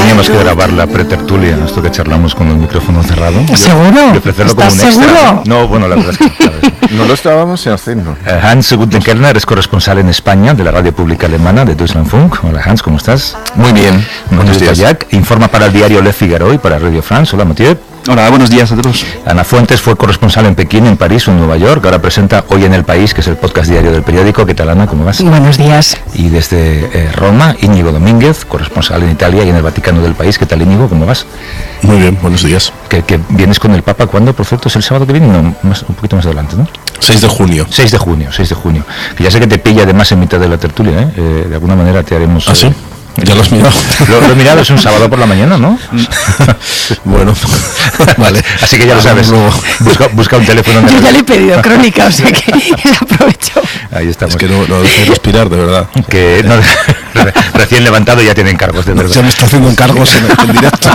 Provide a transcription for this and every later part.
teníamos que grabar la pretertulia, esto que charlamos con el micrófono cerrado. ¿Seguro? Y ofrecerlo como un ¿Estás extra. seguro? No, bueno, la verdad es que... No lo estábamos haciendo. Hans Guttenkellner es corresponsal en España de la radio pública alemana de Deutschlandfunk. Hola Hans, ¿cómo estás? Muy bien. Buenos días, Jack. Informa para el diario Le Figaro y para Radio France. Hola, Mathieu. Hola, buenos días a todos. Ana Fuentes fue corresponsal en Pekín, en París o en Nueva York. Ahora presenta Hoy en el País, que es el podcast diario del periódico. ¿Qué tal, Ana? ¿Cómo vas? Buenos días. Y desde Roma, Íñigo Domínguez, corresponsal en Italia y en el Vaticano del País. ¿Qué tal, Íñigo? ¿Cómo vas? Muy bien, buenos días. Que vienes con el Papa, ¿cuándo? Por cierto, ¿es el sábado que viene? No, un poquito más adelante, ¿no? 6 de junio. 6 de junio. Que ya sé que te pilla además en mitad de la tertulia, ¿eh? De alguna manera te haremos... ¿Ah, sí? ¿Ya lo has mirado? Lo he mirado, es un sábado por la mañana, ¿no? Bueno, vale. Así que ya lo sabes. Busca un teléfono. Yo ya le he pedido crónica, o sea que aprovecho. Ahí estamos. Es que no dejo de respirar, de verdad. Que no, recién levantado ya tiene encargos, de verdad. Ya me está haciendo encargos en directo.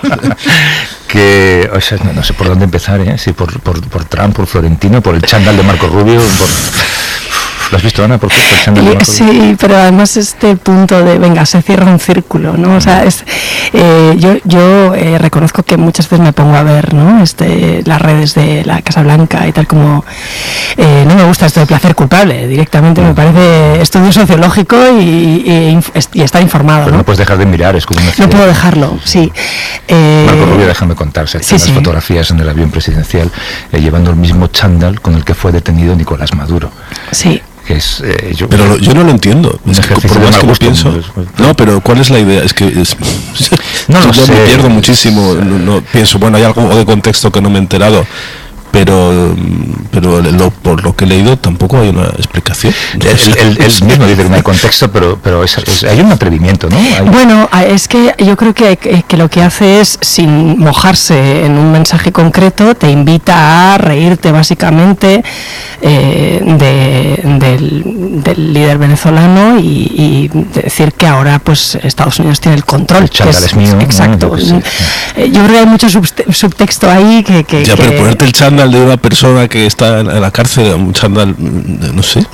Que, o sea, no sé por dónde empezar, ¿eh? Si por Trump, por Florentino, por el chándal de Marco Rubio, por... ¿Lo has visto, Ana, por cierto, el chándal de Marco Rubio? Sí, pero además este punto de, venga, se cierra un círculo, ¿no? O sea, yo reconozco que muchas veces me pongo a ver, ¿no? Las redes de la Casa Blanca y tal, como no me gusta esto de placer culpable, directamente me parece estudio sociológico y estar informado, Pero no puedes dejar de mirar, es como una No puedo dejarlo, sí. Marco Rubio, déjame contarse, sí, unas fotografías en el avión presidencial llevando el mismo chándal con el que fue detenido Nicolás Maduro. Sí. Que es, pero yo no lo entiendo. Es que por más que lo pienso. No, pero ¿cuál es la idea? Es que no lo sé. Me pierdo muchísimo. No pienso, bueno, hay algo de contexto que no me he enterado. Pero por lo que he leído tampoco hay una explicación. Él mismo dice que no hay contexto, pero hay un atrevimiento, ¿no? Bueno, es que yo creo que lo que hace es, sin mojarse en un mensaje concreto, te invita a reírte básicamente del líder venezolano y decir que ahora pues Estados Unidos tiene el control. El chándal es mío. Exacto. ¿no? Yo creo que hay mucho subtexto ahí que... Ya, pero ponerte el chándal de una persona que está en la cárcel, un chándal, no sé.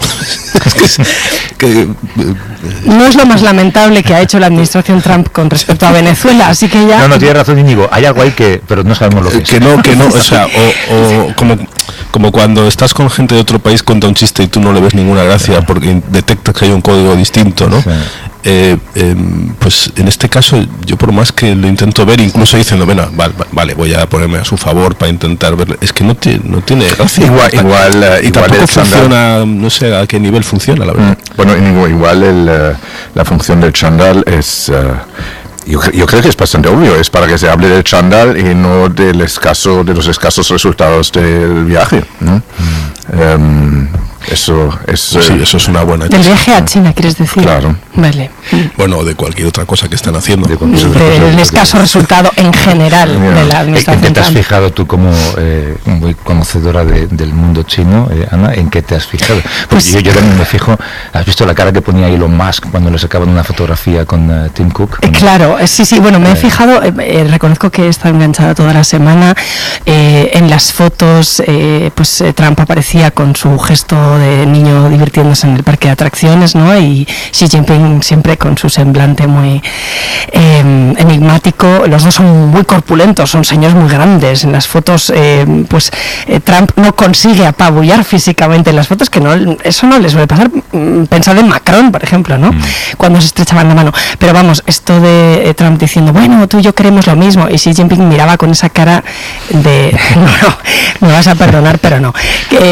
No es lo más lamentable que ha hecho la administración Trump con respecto a Venezuela, así que ya... No, tiene razón, Íñigo, hay algo ahí pero no sabemos lo que es. Que no, o sea, o como cuando estás con gente de otro país, cuenta un chiste y tú no le ves ninguna gracia porque detectas que hay un código distinto, ¿no? Sí. Pues en este caso yo por más que lo intento ver, incluso diciendo, bueno, vale, voy a ponerme a su favor para intentar verlo, es que no tiene gracia. Igual tampoco funciona, no sé a qué nivel funciona, la verdad. Bueno, igual la función del chándal es... Yo creo que es bastante obvio, es para que se hable del chándal y no de los escasos resultados del viaje, ¿no? Eso es una buena del viaje a China, ¿quieres decir? Claro. Vale. Bueno, o de cualquier otra cosa que están haciendo. El escaso resultado en general de la administración. ¿En qué te has fijado tú como muy conocedora del mundo chino, Ana? ¿En qué te has fijado? Porque yo también me fijo. ¿Has visto la cara que ponía Elon Musk cuando le sacaban una fotografía con Tim Cook? Claro, sí, bueno, me he fijado, reconozco que he estado enganchada toda la semana. En las fotos, Trump aparecía con su gesto de niño divirtiéndose en el parque de atracciones, ¿no? Y Xi Jinping siempre con su semblante muy enigmático. Los dos son muy corpulentos, son señores muy grandes. En las fotos, Trump no consigue apabullar físicamente en las fotos, que eso no les suele pasar. Pensad en Macron, por ejemplo, ¿no? Cuando se estrechaban la mano. Pero vamos, esto de Trump diciendo, bueno, tú y yo queremos lo mismo, y Xi Jinping miraba con esa cara de, no, me vas a perdonar, pero no.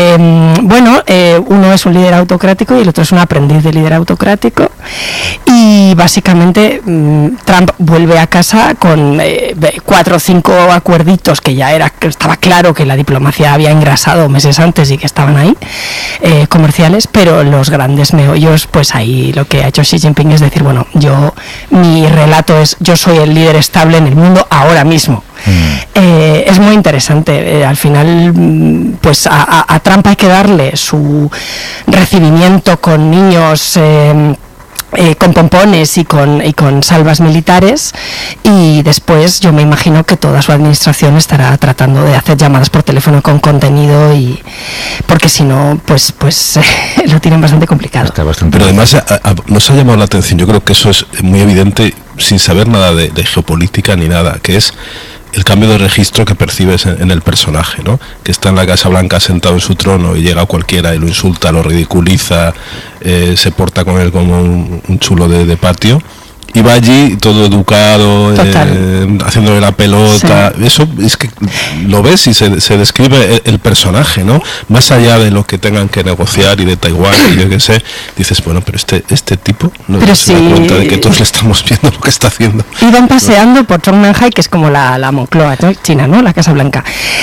Uno es un líder autocrático y el otro es un aprendiz de líder autocrático, y básicamente Trump vuelve a casa con 4 o 5 acuerditos que estaba claro que la diplomacia había engrasado meses antes y que estaban ahí, comerciales, pero los grandes meollos, pues ahí lo que ha hecho Xi Jinping es decir, bueno, mi relato es, yo soy el líder estable en el mundo ahora mismo. Es muy interesante. Al final, pues a Trump hay que darle su recibimiento con niños con pompones y con salvas militares, y después yo me imagino que toda su administración estará tratando de hacer llamadas por teléfono con contenido, y porque si no pues lo tienen bastante complicado. Pero además nos ha llamado la atención, yo creo que eso es muy evidente sin saber nada de geopolítica ni nada, que es el cambio de registro que percibes en el personaje, ¿no? Que está en la Casa Blanca sentado en su trono y llega cualquiera y lo insulta, lo ridiculiza, se porta con él como un chulo de patio, y va allí todo educado, haciéndole la pelota. Sí. Eso es que lo ves y se describe el personaje, ¿no? Más allá de lo que tengan que negociar y de Taiwán y yo qué sé, dices, bueno, pero este tipo no se da cuenta de que todos le estamos viendo lo que está haciendo. Iban paseando por Zhongnanhai, que es como la Moncloa china, ¿no? La Casa Blanca.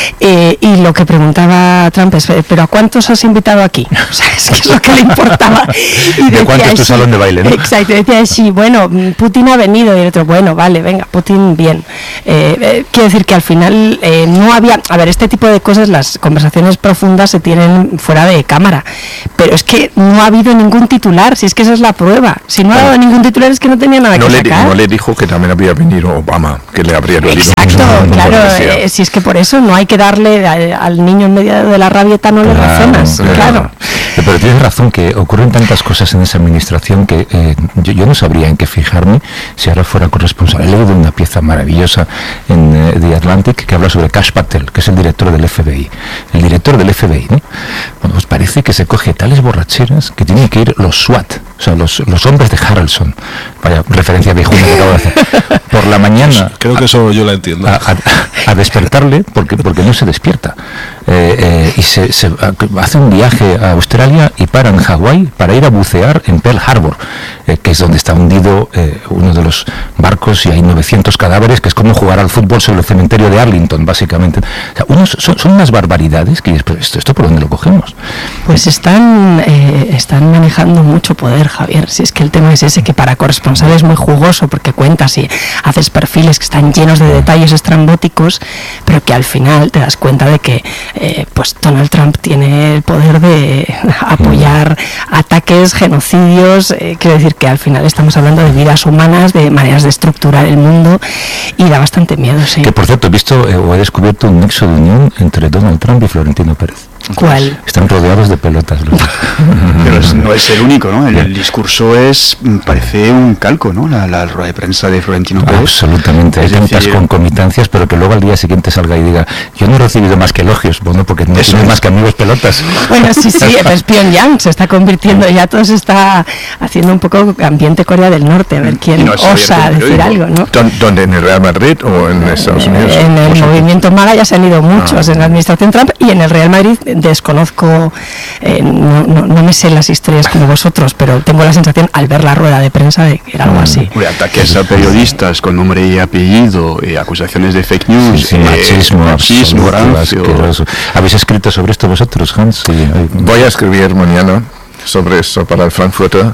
Y lo que preguntaba Trump es, ¿pero a cuántos has invitado aquí? O sea, es que es lo que le importaba. Y ¿de cuánto es tu salón de baile, no? Exacto, decía, sí, bueno, Putin ha venido, y el otro, bueno, vale, venga, Putin, bien. Quiero decir que al final no había, a ver, este tipo de cosas, las conversaciones profundas se tienen fuera de cámara, pero es que no ha habido ningún titular, si es que esa es la prueba. Si no ha dado ningún titular es que no tenía nada que sacar. No le dijo que también había venido Obama, que le habría dolido. Exacto, claro, si es que por eso no hay que darle al niño en medio de la rabieta, no le razonas, claro. Pero tienes razón, que ocurren tantas cosas en esa administración que yo no sabría en qué fijarme si ahora fuera corresponsal. He leído una pieza maravillosa en The Atlantic que habla sobre Kash Patel, que es el director del FBI. El director del FBI, ¿no? Bueno, pues parece que se coge tales borracheras que tienen que ir los SWAT, o sea, los hombres de Harrelson. Vaya referencia viejuna que acabo de hacer. Por la mañana. Creo que eso yo la entiendo. A despertarle porque no se despierta. Y se hace un viaje a Australia y para en Hawái para ir a bucear en Pearl Harbor, que es donde está hundido uno de los barcos, y hay 900 cadáveres, que es como jugar al fútbol sobre el cementerio de Arlington, básicamente. O sea, son unas barbaridades que ¿esto por dónde lo cogemos? Pues están manejando mucho poder, Javier. Si es que el tema es ese, que para corresponsal es muy jugoso porque cuentas y haces perfiles que están llenos de detalles estrambóticos, pero que al final te das cuenta de que pues Donald Trump tiene el poder de apoyar ataques, genocidios. Quiero decir que al final estamos hablando de vidas humanas, de maneras de estructurar el mundo, y da bastante miedo, sí. Que por cierto, he visto o he descubierto un nexo de unión entre Donald Trump y Florentino Pérez. ¿Cuál? Están rodeados de pelotas. Pero no es el único, ¿no? El discurso parece un calco, ¿no? La rueda de prensa de Florentino Pérez. Absolutamente, hay tantas concomitancias, pero que luego al día siguiente salga y diga, yo no he recibido más que elogios, bueno, porque no tiene más que amigos pelotas. Bueno, sí, pues Pyongyang se está convirtiendo, ya todo se está haciendo un poco ambiente Corea del Norte, a ver quién osa decir algo, ¿no? ¿Dónde? ¿En el Real Madrid o en Estados Unidos? En el movimiento MAGA ya se han ido muchos, en la administración Trump, y en el Real Madrid desconozco, no me sé las historias como vosotros, pero tengo la sensación al ver la rueda de prensa de que era algo así. Ataques a periodistas con nombre y apellido, acusaciones de fake news, machismo rancio. ¿Habéis escrito sobre esto vosotros, Hans? Sí. Voy a escribir mañana sobre eso para el Frankfurter.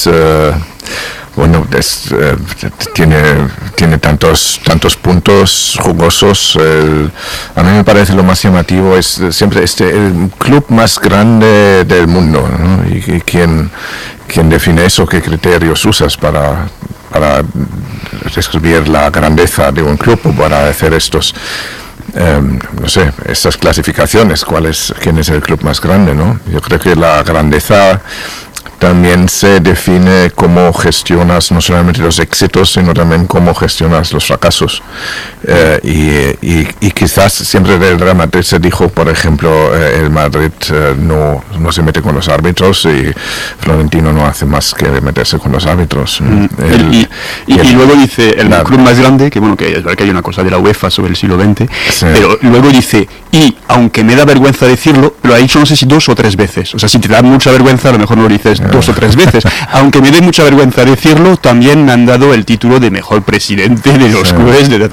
Tiene tantos puntos jugosos. A mí me parece lo más llamativo es siempre el club más grande del mundo, ¿no? Y quién define eso, qué criterios usas para describir la grandeza de un club o para hacer estos estas clasificaciones, quién es el club más grande, ¿no? Yo creo que la grandeza también se define cómo gestionas no solamente los éxitos, sino también cómo gestionas los fracasos. Y quizás siempre del Real Madrid se dijo, por ejemplo, el Madrid no se mete con los árbitros, y Florentino no hace más que meterse con los árbitros. Y luego dice, el club más grande, que bueno, que es verdad que hay una cosa de la UEFA sobre el siglo XX, sí. Pero luego dice, y aunque me da vergüenza decirlo, lo ha dicho no sé si 2 o 3 veces. O sea, si te da mucha vergüenza, a lo mejor no lo dices 2 o 3 veces. Aunque me dé mucha vergüenza decirlo, también me han dado el título de mejor presidente de los clubes de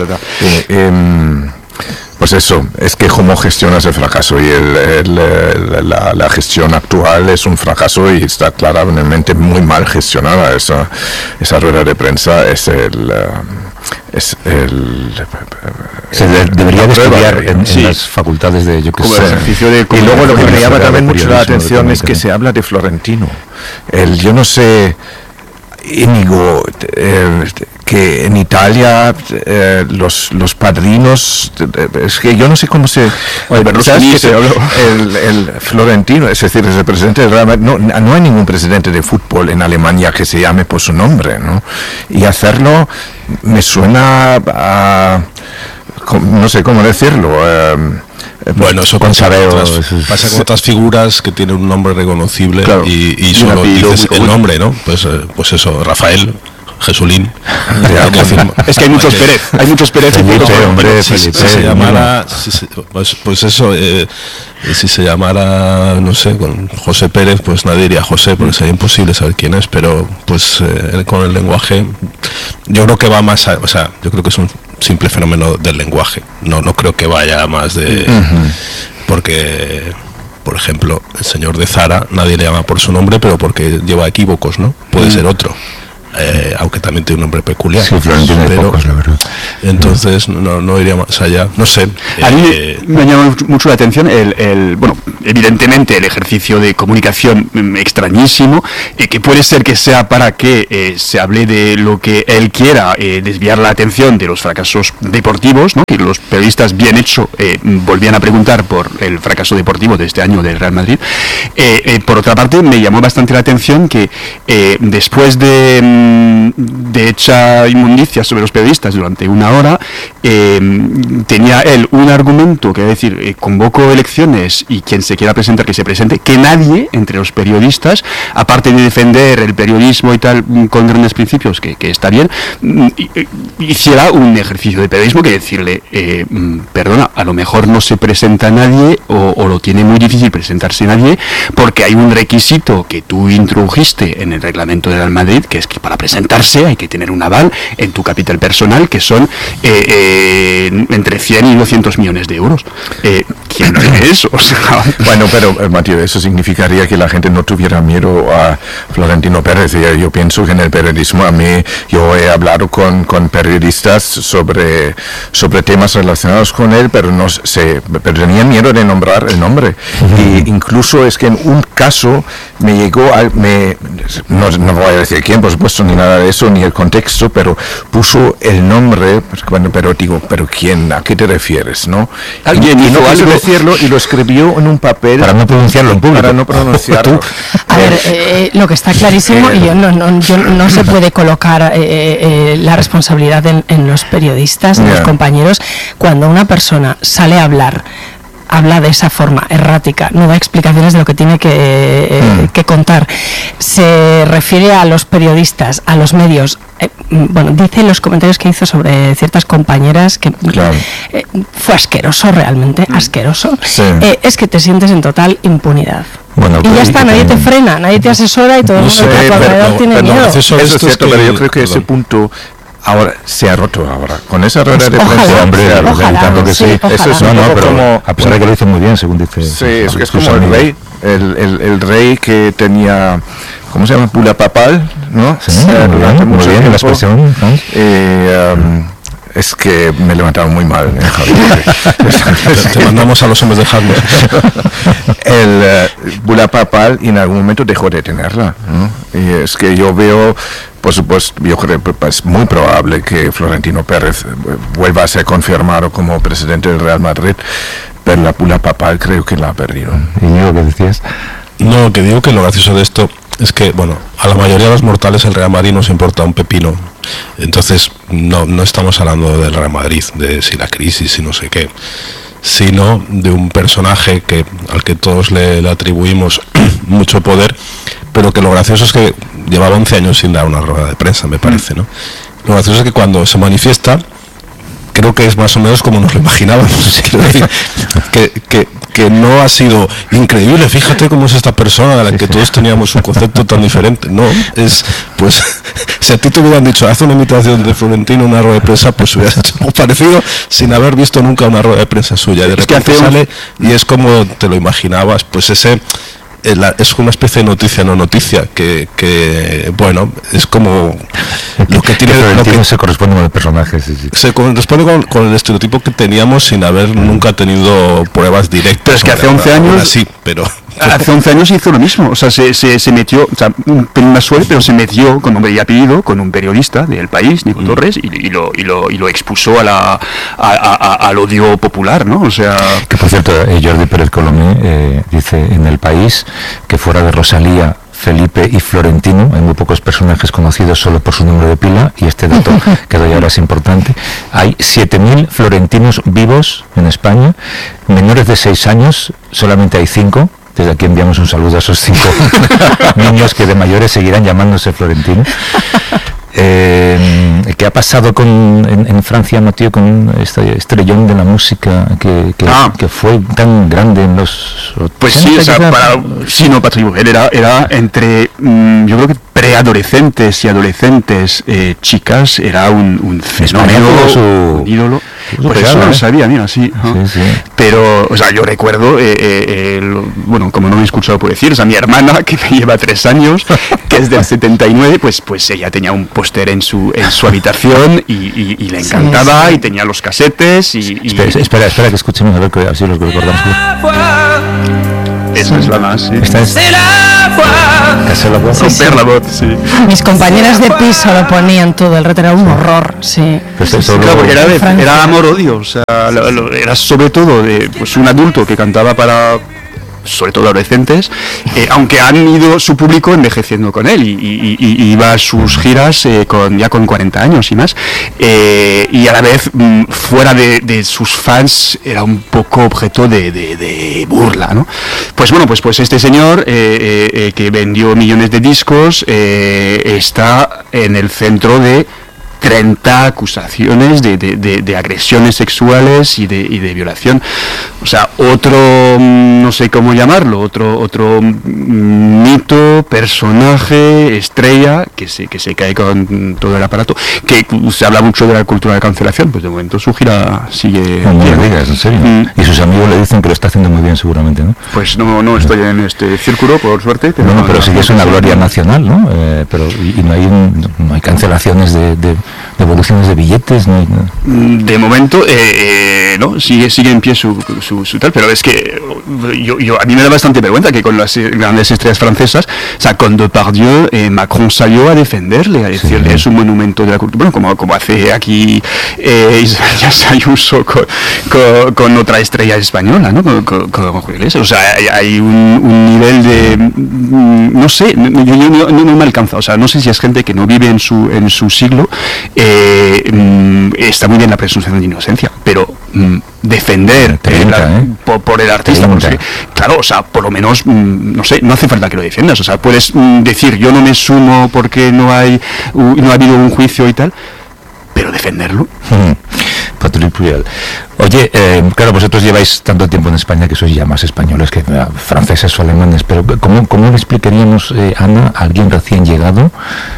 Pues eso, es que cómo gestionas el fracaso, y la gestión actual es un fracaso y está claramente muy mal gestionada. Esa rueda de prensa debería de estudiar en las facultades de y luego lo que me llama también mucho la atención es que se habla de Florentino. Yo no sé, Íñigo, que en Italia los padrinos, es que yo no sé cómo se... el Florentino, es decir, el presidente del Real Madrid, no hay ningún presidente de fútbol en Alemania que se llame por su nombre, ¿no? Y hacerlo me suena a... no sé cómo decirlo... bueno, eso pasa con otras figuras que tienen un nombre reconocible, claro, y solo dices el nombre, ¿no? Pues eso, Rafael, Jesulín. Es que hay muchos Pérez, hombre, si se llamara, pues eso, si se llamara, no sé, con José Pérez, pues nadie diría José, porque sería imposible saber quién es, pero pues con el lenguaje, yo creo que va más o sea, yo creo que es un simple fenómeno del lenguaje, no creo que vaya más de... porque, por ejemplo, el señor de Zara, nadie le llama por su nombre, pero porque lleva equívocos, ¿no? Puede ser otro. Aunque también tiene un nombre peculiar, sí, pero pocos, la verdad. Entonces no iría más allá, no sé. A mí me llama mucho la atención bueno, evidentemente el ejercicio de comunicación extrañísimo, que puede ser que sea para que se hable de lo que él quiera, desviar la atención de los fracasos deportivos, ¿no? Que los periodistas, bien hecho, volvían a preguntar por el fracaso deportivo de este año del Real Madrid. Por otra parte, me llamó bastante la atención que después de hecha inmundicia sobre los periodistas durante una hora, tenía él un argumento, que es decir, convoco elecciones y quien se quiera presentar que se presente, que nadie entre los periodistas, aparte de defender el periodismo y tal con grandes principios, que está bien, hiciera un ejercicio de periodismo, que decirle, perdona, a lo mejor no se presenta nadie o lo tiene muy difícil presentarse nadie, porque hay un requisito que tú introdujiste en el reglamento del Real Madrid, que es que para presentarse hay que tener un aval en tu capital personal, que son entre 100 y 200 millones de euros. ¿Quién tiene eso? O sea, bueno, pero Mateo, eso significaría que la gente no tuviera miedo a Florentino Pérez. Yo pienso que en el periodismo, yo he hablado con periodistas sobre temas relacionados con él, pero pero tenían miedo de nombrar el nombre. Y incluso es que en un caso me llegó, no voy a decir quién, por supuesto, ni nada de eso, ni el contexto, pero puso el nombre, pero digo, ¿pero quién? ¿A qué te refieres? ¿no? Alguien y no quiso decirlo y lo escribió en un papel para no pronunciarlo en público. Para no pronunciarlo. A ver, lo que está clarísimo, y no se puede colocar la responsabilidad en los periodistas, en los compañeros, cuando una persona sale a habla de esa forma errática, no da explicaciones de lo que tiene que contar, se refiere a los periodistas, a los medios, dice los comentarios que hizo sobre ciertas compañeras que fue asqueroso, realmente asqueroso. Es que te sientes en total impunidad. Y ya está, nadie te frena, nadie te asesora y todo el mundo a tu alrededor tiene miedo. Eso es cierto, pero yo creo que ese punto ahora se ha roto con esa rueda de prensa, hombre, ojalá, que sí. Eso es pero como, a pesar de que lo hizo muy bien, según dice. Sí, es como el rey, el rey que tenía, ¿cómo se llama? Bula papal, ¿no? Sí, muy bien, la expresión. Es que me levantaron muy mal, Te mandamos a los hombres de Harvard. El Bula papal en algún momento dejó de tenerla, ¿no? Y es que yo veo, por supuesto, yo creo que es muy probable que Florentino Pérez vuelva a ser confirmado como presidente del Real Madrid, pero la Bula papal creo que la ha perdido. ¿Y yo qué decías? No, que digo que lo gracioso de esto es que, bueno, a la mayoría de los mortales el Real Madrid nos importa un pepino. Entonces, no estamos hablando del Real Madrid, de si la crisis y no sé qué, sino de un personaje al que todos le atribuimos mucho poder, pero que lo gracioso es que llevaba 11 años sin dar una rueda de prensa, me parece, ¿no? Lo gracioso es que cuando se manifiesta, creo que es más o menos como nos lo imaginábamos. Quiero decir, que no ha sido increíble, fíjate cómo es esta persona de la que todos teníamos un concepto tan diferente. No, es, pues, si a ti te hubieran dicho, haz una imitación de Florentino en una rueda de prensa, pues hubieras hecho algo parecido sin haber visto nunca una rueda de prensa suya. Y de repente sale y es como te lo imaginabas, pues es una especie de noticia no noticia que bueno, es como lo que tiene lo que se corresponde con el personaje, sí. Se corresponde con el estereotipo que teníamos sin haber nunca tenido pruebas directas. Pero es que hace 11 años pero... Hace 11 años hizo lo mismo, o sea, se metió, o sea, un pelín más suave, pero se metió con nombre y apellido con un periodista del País, Nico Torres, y lo expuso al odio popular, ¿no? O sea... Que por cierto, Jordi Pérez Colomé dice en El País que fuera de Rosalía, Felipe y Florentino, hay muy pocos personajes conocidos solo por su nombre de pila, y este dato que doy ahora es importante. Hay 7.000 florentinos vivos en España, menores de 6 años, solamente hay 5. Desde aquí enviamos un saludo a esos 5 niños que de mayores seguirán llamándose Florentino. ¿Qué ha pasado en Francia, Mateo, con este estrellón de la música que fue tan grande en los 80? Pues sí, o sea, Patrick Bruel era entre, yo creo que preadolescentes y adolescentes, chicas, era un fenómeno, un ídolo. Pues eso no lo sabía, mira, sí. Sí. Pero, o sea, yo recuerdo, bueno, como no me he escuchado por decir, o sea, mi hermana, que me lleva 3 años, que es del 79, pues ella tenía un póster en su habitación y le encantaba, y tenía los casetes y... Espera, que escuchemos, a ver, que así los recordamos. Esa es la más, sí. Esta es... Sí. Romper la voz, sí. Mis compañeras de piso lo ponían todo el rato, era un horror, sí. Pues claro, porque era amor-odio, o sea, era sobre todo pues un adulto que cantaba para, sobre todo adolescentes, aunque han ido su público envejeciendo con él y iba a sus giras ya con 40 años y más, y a la vez fuera de sus fans era un poco objeto de burla, ¿no? Pues bueno, pues este señor que vendió millones de discos está en el centro de 30 acusaciones de agresiones sexuales y de violación. O sea, otro, no sé cómo llamarlo, otro mito, personaje, estrella, que se cae con todo el aparato. Que se habla mucho de la cultura de cancelación, pues de momento su gira sigue... No me digas, en serio. Y sus amigos le dicen que lo está haciendo muy bien, seguramente, ¿no? Pues no estoy en este círculo, por suerte. Pero sí que es una gloria nacional, ¿no? Pero no hay cancelaciones de devoluciones de billetes, ¿no? De momento, no, sigue en pie su tal, pero es que a mí me da bastante vergüenza que con las grandes estrellas francesas, o sea, con Depardieu, Macron salió a defenderle, a decirle es un monumento de la cultura, bueno, como hace aquí Isabel Ayuso con otra estrella española, ¿no? Con Julio Iglesias. O sea, hay un nivel de, no sé, yo no me alcanza, o sea, no sé si es gente que no vive en su siglo. Está muy bien la presunción de inocencia, pero defender 30, por el artista, porque, claro, o sea, por lo menos, no sé, no hace falta que lo defiendas, o sea, puedes decir yo no me sumo porque no ha habido un juicio y tal, pero defenderlo. Patrick Bruel. Oye, claro, vosotros lleváis tanto tiempo en España que sois ya más españoles que franceses o alemanes, pero ¿cómo le explicaríamos, Ana, a alguien recién llegado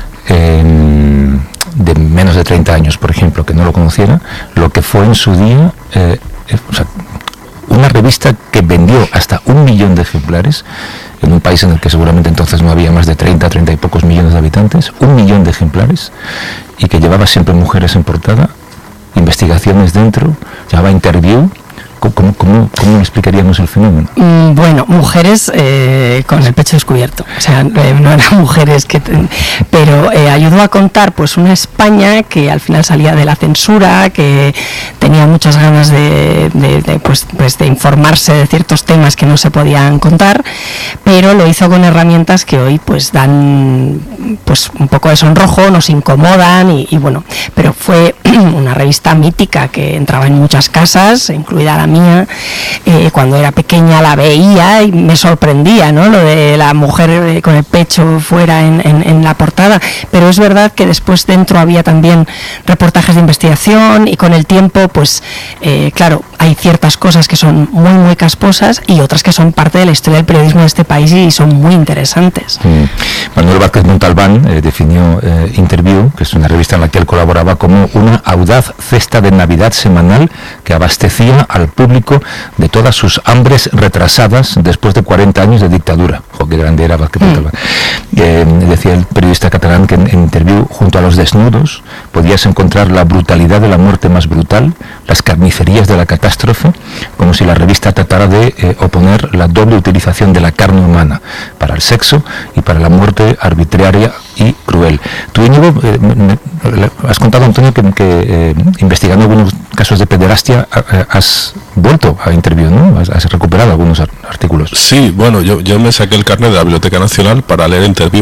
de menos de 30 años, por ejemplo, que no lo conociera, lo que fue en su día, o sea, una revista que vendió hasta 1 millón de ejemplares en un país en el que seguramente entonces no había más de 30 y pocos millones de habitantes, 1 millón de ejemplares, y que llevaba siempre mujeres en portada, investigaciones dentro, llevaba interview. ¿Cómo explicaríamos el fenómeno? Bueno, mujeres con el pecho descubierto, o sea, no eran mujeres pero ayudó a contar pues una España que al final salía de la censura, que tenía muchas ganas de informarse de ciertos temas que no se podían contar, pero lo hizo con herramientas que hoy pues dan pues un poco de sonrojo, nos incomodan y bueno, pero fue una revista mítica que entraba en muchas casas, incluida la mía. Cuando era pequeña la veía y me sorprendía, ¿no? Lo de la mujer con el pecho fuera en la portada, pero es verdad que después dentro había también reportajes de investigación y con el tiempo pues claro, hay ciertas cosas que son muy muy casposas y otras que son parte de la historia del periodismo de este país y son muy interesantes. Manuel Vázquez Montalbán definió Interview, que es una revista en la que él colaboraba, como una audaz cesta de Navidad semanal que abastecía al público de todas sus hambres retrasadas después de 40 años de dictadura. ¡Jo, qué grande era Vázquez Montalbán! Decía el periodista catalán que en interview, junto a los desnudos, podías encontrar la brutalidad de la muerte más brutal, las carnicerías de la catástrofe, como si la revista tratara de oponer la doble utilización de la carne humana para el sexo y para la muerte arbitraria y cruel. Tú, Íñigo, has contado, Antonio, que investigando algunos casos de pederastia has vuelto a interview, ¿no? Has recuperado algunos artículos. Sí, bueno, yo me saqué el carnet de la Biblioteca Nacional para leer interview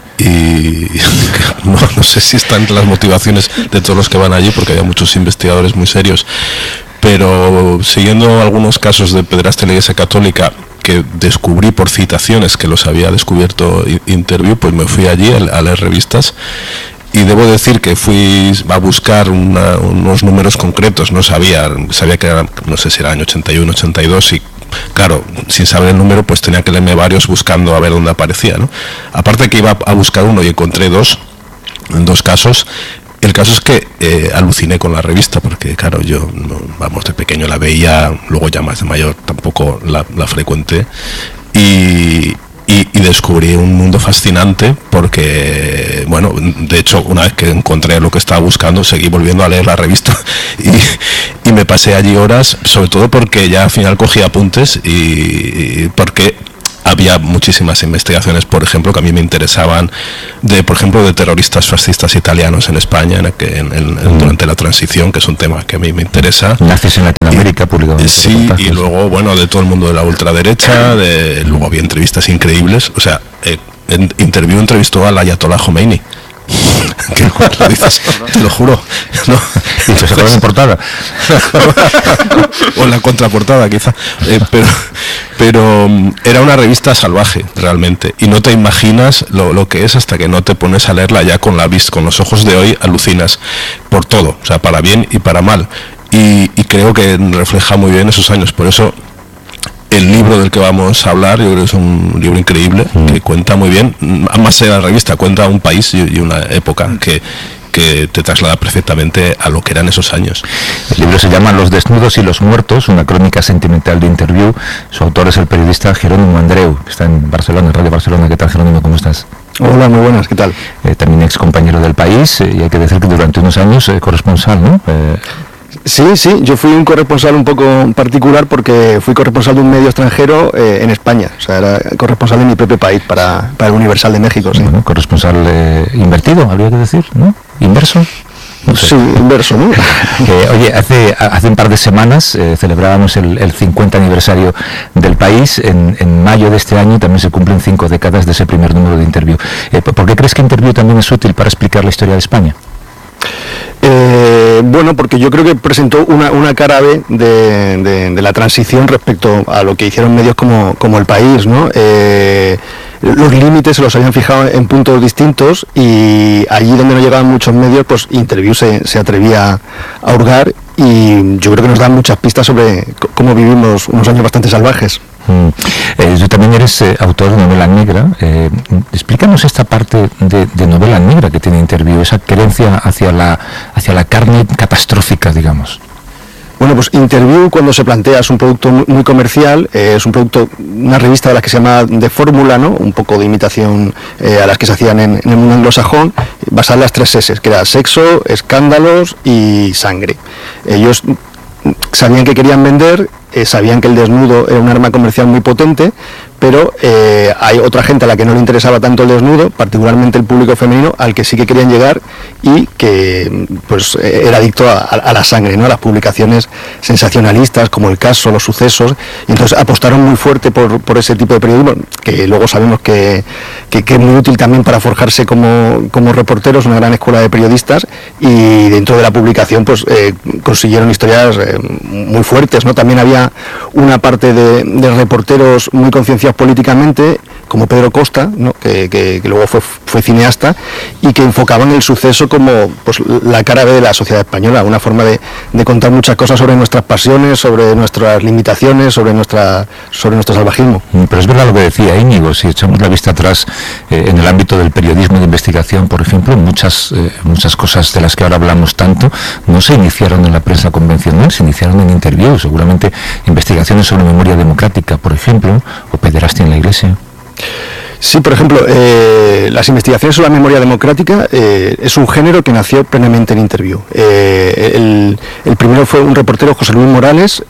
y no sé si están entre las motivaciones de todos los que van allí, porque había muchos investigadores muy serios, pero siguiendo algunos casos de pederastia en la Iglesia Católica que descubrí por citaciones que los había descubierto interview, pues me fui allí a leer revistas. Y debo decir que fui a buscar unos números concretos, no sabía que eran, no sé si era año 81, 82, y claro, sin saber el número, pues tenía que leerme varios buscando a ver dónde aparecía, ¿no? Aparte que iba a buscar uno y encontré dos, en dos casos. El caso es que aluciné con la revista, porque claro, yo, de pequeño la veía, luego ya más de mayor tampoco la frecuenté, y descubrí un mundo fascinante, porque, bueno, de hecho, una vez que encontré lo que estaba buscando, seguí volviendo a leer la revista y me pasé allí horas, sobre todo porque ya al final cogí apuntes y porque había muchísimas investigaciones, por ejemplo, que a mí me interesaban, por ejemplo, de terroristas fascistas italianos en España durante la transición, que es un tema que a mí me interesa. Nazis en Latinoamérica, publicado. Sí, y luego, bueno, de todo el mundo de la ultraderecha, luego había entrevistas increíbles, o sea, entrevistó al Ayatollah Khomeini. Que lo dices, te lo juro, ¿no? Y se acabó en portada o en la contraportada quizá, pero era una revista salvaje realmente, y no te imaginas lo que es hasta que no te pones a leerla ya con los ojos de hoy. Alucinas por todo, o sea, para bien y para mal, y creo que refleja muy bien esos años. Por eso el libro del que vamos a hablar, yo creo que es un libro increíble, que cuenta muy bien, más de la revista, cuenta un país y una época que te traslada perfectamente a lo que eran esos años. El libro se llama Los desnudos y los muertos, una crónica sentimental de interview. Su autor es el periodista Jerónimo Andreu, que está en Barcelona, en Radio Barcelona. ¿Qué tal, Jerónimo? ¿Cómo estás? Hola, muy buenas, ¿qué tal? También ex compañero del País, y hay que decir que durante unos años corresponsal, ¿no? Sí, yo fui un corresponsal un poco particular, porque fui corresponsal de un medio extranjero en España, o sea, era corresponsal de mi propio país para el Universal de México, sí. Bueno, corresponsal invertido, habría que decir, ¿no? ¿Inverso? No sé. Sí, inverso, ¿no? Oye, hace un par de semanas celebrábamos el 50 aniversario del País. En mayo de este año también se cumplen 5 décadas de ese primer número de interview. ¿Por qué crees que interview también es útil para explicar la historia de España? Bueno, porque yo creo que presentó una cara B de la transición respecto a lo que hicieron medios como El País, ¿no? Los límites se los habían fijado en puntos distintos, y allí donde no llegaban muchos medios, pues Interview se atrevía a hurgar, y yo creo que nos dan muchas pistas sobre cómo vivimos unos años bastante salvajes. Tú también eres autor de novela negra. Explícanos esta parte de novela negra que tiene Interview, esa querencia hacia la carne catastrófica, digamos. Bueno, pues Interview, cuando se plantea, es un producto muy comercial, es un producto, una revista de las que se llama de fórmula, ¿no? Un poco de imitación a las que se hacían en el mundo anglosajón, basada en las 3 S, que era sexo, escándalos y sangre. Ellos sabían que querían vender, sabían que el desnudo era un arma comercial muy potente, pero hay otra gente a la que no le interesaba tanto el desnudo, particularmente el público femenino, al que sí que querían llegar, y que pues era adicto a la sangre, ¿no? A las publicaciones sensacionalistas, como El Caso, Los Sucesos, y entonces apostaron muy fuerte por ese tipo de periodismo, que luego sabemos que es muy útil también para forjarse como reporteros, una gran escuela de periodistas, y dentro de la publicación pues consiguieron historias muy fuertes, ¿no? También había una parte de reporteros muy concienciados influenciados políticamente, como Pedro Costa, ¿no? que luego fue cineasta, y que enfocaban el suceso como pues, la cara B de la sociedad española, una forma de contar muchas cosas sobre nuestras pasiones, sobre nuestras limitaciones, sobre nuestro salvajismo. Pero es verdad lo que decía Íñigo, si echamos la vista atrás en el ámbito del periodismo de investigación, por ejemplo, muchas cosas de las que ahora hablamos tanto no se iniciaron en la prensa convencional, se iniciaron en interviews, seguramente investigaciones sobre memoria democrática, por ejemplo, o pederastia en la Iglesia. Sí, por ejemplo, las investigaciones sobre la memoria democrática es un género que nació plenamente en interview. El primero fue un reportero, José Luis Morales,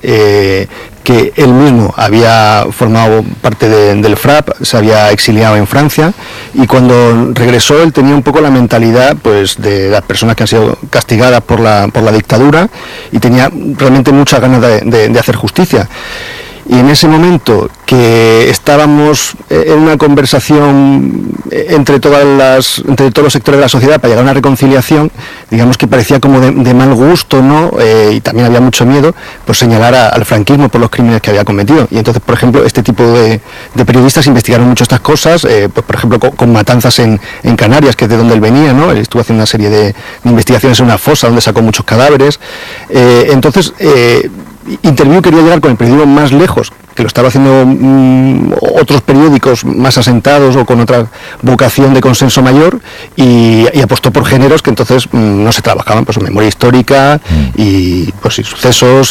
que él mismo había formado parte del FRAP, se había exiliado en Francia, y cuando regresó él tenía un poco la mentalidad pues de las personas que han sido castigadas por la dictadura, y tenía realmente muchas ganas de hacer justicia. Y en ese momento que estábamos en una conversación entre todos los sectores de la sociedad para llegar a una reconciliación, digamos que parecía como de mal gusto, ¿no? Y también había mucho miedo, pues señalar al franquismo por los crímenes que había cometido. Y entonces, por ejemplo, este tipo de periodistas investigaron mucho estas cosas, pues por ejemplo con matanzas en Canarias, que es de donde él venía, ¿no? Él estuvo haciendo una serie de investigaciones en una fosa donde sacó muchos cadáveres. Entonces, Interview quería llegar con el periodismo más lejos, que lo estaba haciendo otros periódicos más asentados o con otra vocación de consenso mayor, y apostó por géneros que entonces no se trabajaban, pues en memoria histórica y pues y sucesos,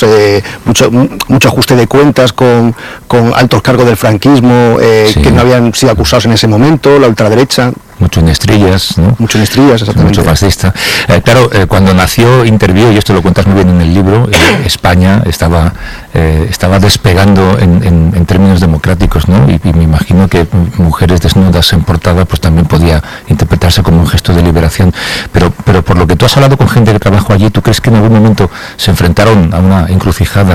mucho ajuste de cuentas con altos cargos del franquismo que no habían sido acusados en ese momento, la ultraderecha. Mucho en Estrillas, ¿no? Mucho en Estrillas, exactamente. Mucho fascista. Claro, cuando nació Interview, y esto lo cuentas muy bien en el libro, España estaba despegando en términos democráticos, ¿no? Y me imagino que mujeres desnudas en portada pues también podía interpretarse como un gesto de liberación. Pero por lo que tú has hablado con gente que trabajó allí, ¿tú crees que en algún momento se enfrentaron a una encrucijada